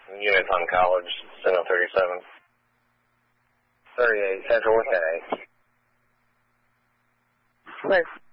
Units on College, Sentinel 37. 38, Central, what's that? Clear.